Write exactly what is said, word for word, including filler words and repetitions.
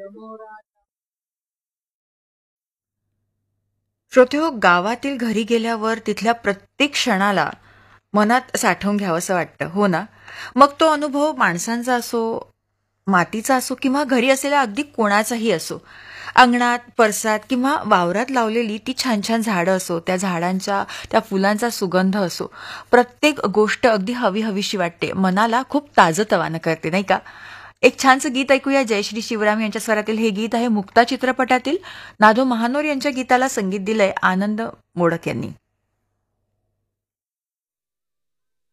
श्रोतेहो, गावातील घरी गेल्यावर तिथल्या प्रत्येक क्षणाला मनात साठवून घ्यावंसं वाटतं, हो ना? मग तो अनुभव माणसांचा असो, मातीचा असो किंवा घरी असलेला अगदी कोणाचाही असो. अंगणात, परसात किंवा वावरात लावलेली ती छान छान झाडं असो, त्या झाडांच्या, त्या फुलांचा सुगंध असो, प्रत्येक गोष्ट अगदी हवी हवीशी वाटते, मनाला खूप ताजंतवानं करते, नाही का? एक छानसं गीत ऐकूया. जयश्री शिवराम यांच्या स्वरातील हे गीत आहे मुक्ता चित्रपटातील. नादो महानोर यांच्या गीताला संगीत दिलंय आनंद मोडक यांनी.